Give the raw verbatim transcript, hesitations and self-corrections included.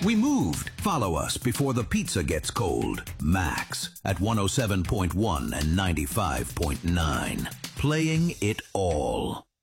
We moved. Follow us before the pizza gets cold. Max at one oh seven point one and ninety-five point nine. Playing it all.